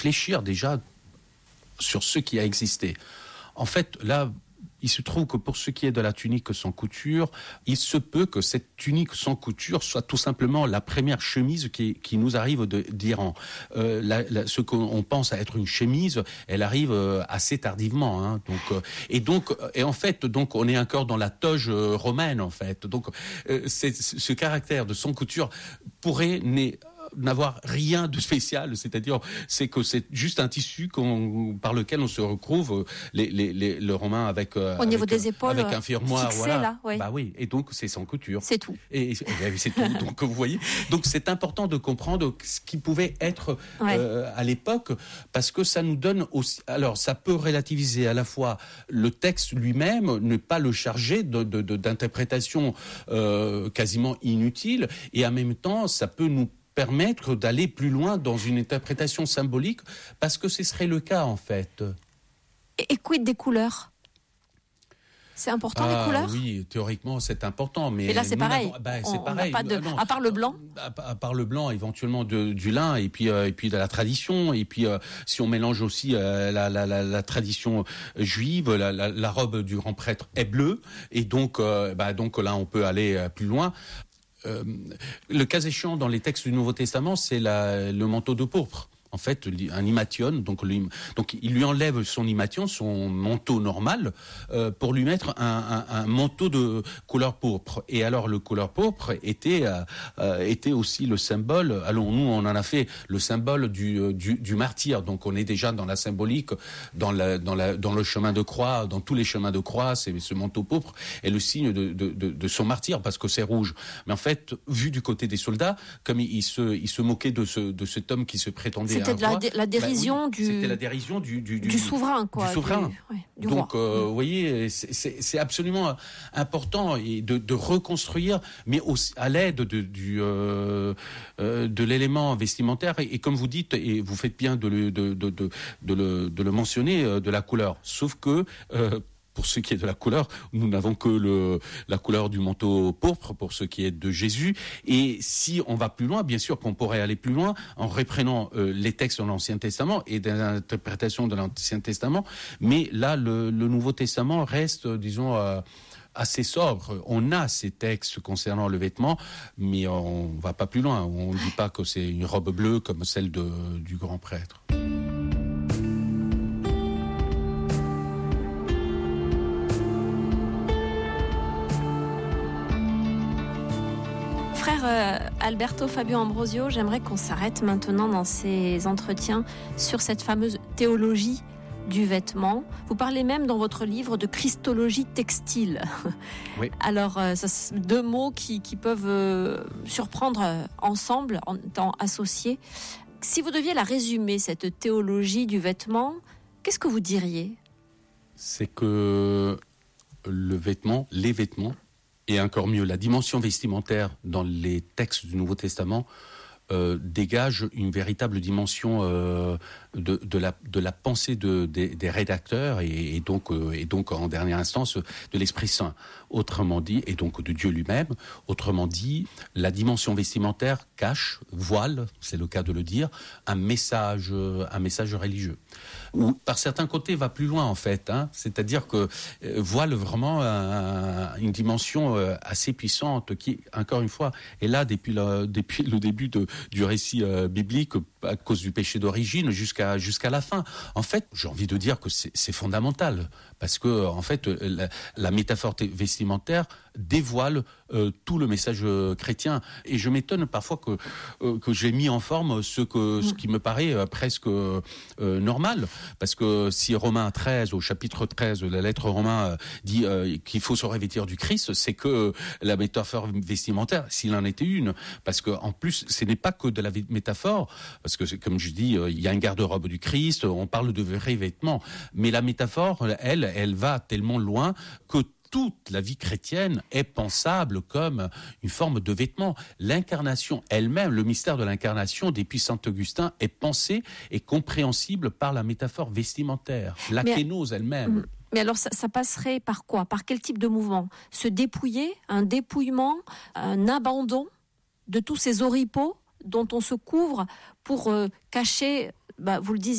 réfléchir déjà sur ce qui a existé. En fait, là, il se trouve que pour ce qui est de la tunique sans couture, il se peut que cette tunique sans couture soit tout simplement la première chemise qui nous arrive d'Iran. Ce qu'on pense à être une chemise, elle arrive assez tardivement. Hein. Et en fait, on est encore dans la toge romaine en fait. Donc, ce caractère de sans couture pourrait n'avoir rien de spécial, c'est-à-dire c'est que c'est juste un tissu par lequel on se retrouve les Romains avec au niveau des épaules, avec un fermoir, fixé, voilà. Là, oui. Bah oui, et donc c'est sans couture. C'est tout. Et c'est tout. Donc vous voyez, donc c'est important de comprendre ce qui pouvait être à l'époque, parce que ça nous donne aussi. Alors ça peut relativiser à la fois le texte lui-même, ne pas le charger d'interprétations quasiment inutiles, et en même temps ça peut nous permettre d'aller plus loin dans une interprétation symbolique, parce que ce serait le cas en fait. Et quid des couleurs ? C'est important les couleurs ? Oui, théoriquement c'est important, mais là c'est pareil. C'est pareil. À part le blanc. À part le blanc, éventuellement du lin, et puis de la tradition, et puis si on mélange aussi la tradition juive, la robe du grand prêtre est bleue, et donc là on peut aller plus loin. Le cas échéant dans les textes du Nouveau Testament, c'est le manteau de pourpre. En fait, un himation, donc il lui enlève son himation, son manteau normal, pour lui mettre un manteau de couleur pourpre. Et alors, le couleur pourpre était aussi le symbole. Alors nous, on en a fait le symbole du martyr. Donc, on est déjà dans la symbolique, dans le chemin de croix, dans tous les chemins de croix. C'est ce manteau pourpre est le signe de son martyr, parce que c'est rouge. Mais en fait, vu du côté des soldats, comme il se moquait de cet homme qui se prétendait. C'était la dérision c'était la dérision du souverain, quoi. Du souverain. Du Donc, roi. vous voyez, c'est absolument important de reconstruire, mais aussi à l'aide de l'élément vestimentaire. Et comme vous dites, et vous faites bien de le mentionner, de la couleur. Sauf que pour ce qui est de la couleur, nous n'avons que la couleur du manteau pourpre pour ce qui est de Jésus. Et si on va plus loin, bien sûr qu'on pourrait aller plus loin en reprenant les textes de l'Ancien Testament et des interprétations de l'Ancien Testament. Mais là, le Nouveau Testament reste, disons, assez sobre. On a ces textes concernant le vêtement, mais on va pas plus loin. On ne dit pas que c'est une robe bleue comme celle du grand prêtre. Frère Alberto Fabio Ambrosio, j'aimerais qu'on s'arrête maintenant dans ces entretiens sur cette fameuse théologie du vêtement. Vous parlez même dans votre livre de christologie textile. Oui. Alors, deux mots qui peuvent surprendre ensemble, en étant associés. Si vous deviez la résumer, cette théologie du vêtement, qu'est-ce que vous diriez ? C'est que les vêtements, et encore mieux, la dimension vestimentaire dans les textes du Nouveau Testament dégage une véritable dimension de la pensée des rédacteurs et donc en dernière instance de l'Esprit Saint, autrement dit, et donc de Dieu lui-même. Autrement dit, la dimension vestimentaire cache, voile, c'est le cas de le dire, un message religieux. Ou par certains côtés va plus loin en fait, hein, c'est-à-dire que voile vraiment une dimension assez puissante qui, encore une fois, est là depuis le début du récit biblique, à cause du péché d'origine jusqu'à la fin. En fait, j'ai envie de dire que c'est fondamental, parce que en fait la métaphore vestimentaire dévoile tout le message chrétien. Et je m'étonne parfois que j'ai mis en forme ce qui me paraît presque normal, parce que si Romains 13, au chapitre 13 de la lettre Romains dit qu'il faut se revêtir du Christ, c'est que la métaphore vestimentaire, s'il en était une, parce que en plus ce n'est pas que de la métaphore, parce que comme je dis, il y a un garde-robe du Christ, on parle de vrais vêtements, mais la métaphore, elle va tellement loin que toute la vie chrétienne est pensable comme une forme de vêtement. L'incarnation elle-même, le mystère de l'incarnation depuis saint Augustin est pensé et compréhensible par la métaphore vestimentaire, la kénose elle-même. Mais alors ça passerait par quoi ? Par quel type de mouvement ? Se dépouiller, un dépouillement, un abandon de tous ces oripeaux dont on se couvre pour cacher vous le disiez,